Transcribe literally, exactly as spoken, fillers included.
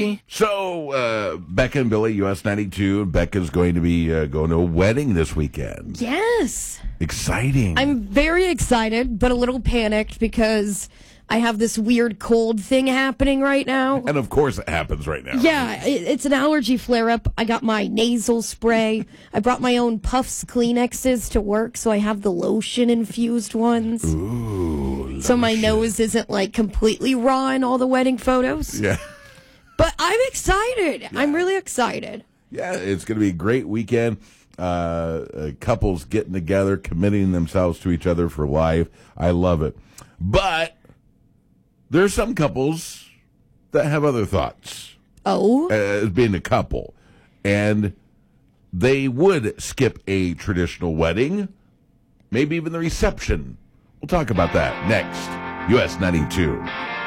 me. So, uh, Becca and Billy, U S ninety-two. Becca's going to be uh, going to a wedding this weekend. Yes. Exciting. I'm very excited, but a little panicked because I have this weird cold thing happening right now. And, of course, it happens right now. Yeah, it, it's an allergy flare-up. I got my nasal spray. I brought my own Puffs Kleenexes to work, so I have the lotion-infused ones. Ooh, so my lotion. nose isn't, like, completely raw in all the wedding photos. Yeah. But I'm excited. Yeah. I'm really excited. Yeah, it's going to be a great weekend. Uh, uh, couples getting together, committing themselves to each other for life. I love it. But there's some couples that have other thoughts. Oh? As being a couple. And they would skip a traditional wedding, maybe even the reception. We'll talk about that next. U S ninety-two.